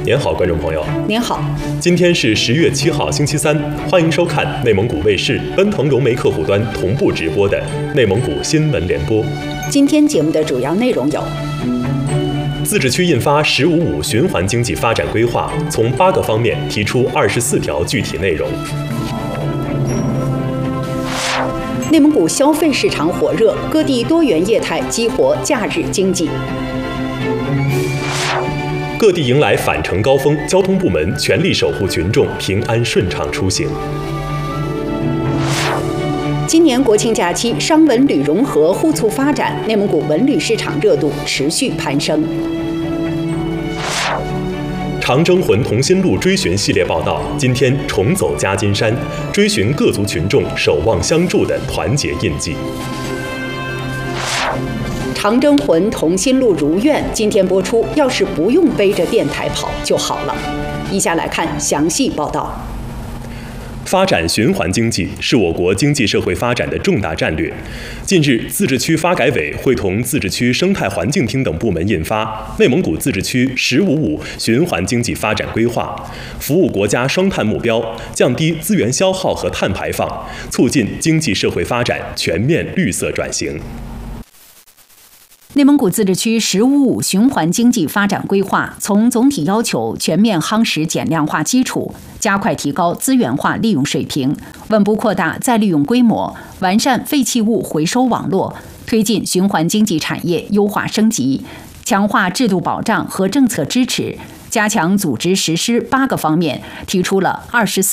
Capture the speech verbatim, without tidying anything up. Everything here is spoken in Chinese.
您好，观众朋友。 您好， 今天是十月七号，星期三，欢迎收看内蒙古卫视奔腾融媒客户端同步直播的内蒙古新闻联播。 今天节目的主要内容有： 自治区印发“十五五”循环经济发展规划，从八个方面提出二十四条具体内容。 内蒙古消费市场火热，各地多元业态激活假日经济。 各地迎来返程高峰，交通部门全力守护群众平安顺畅出行。 今年国庆假期，商文旅融合互促发展，内蒙古文旅市场热度持续攀升。 长征魂同心路追寻系列报道，今天重走夹金山，追寻各族群众守望相助的团结印记。 长征魂同心路如愿，今天播出。要是不用背着电台跑就好了。以下来看详细报道。 发展循环经济是我国经济社会发展的重大战略。近日，自治区发改委会同自治区生态环境厅等部门印发《内蒙古自治区‘十五五’循环经济发展规划》，服务国家双碳目标，降低资源消耗和碳排放，促进经济社会发展全面绿色转型。 内蒙古自治区“十五五”循环经济发展规划从总体要求全面夯实减量化基础，加快提高资源化利用水平，稳步扩大再利用规模，完善废弃物回收网络，推进循环经济产业优化升级，强化制度保障和政策支持，加强组织实施八个方面，提出了二十四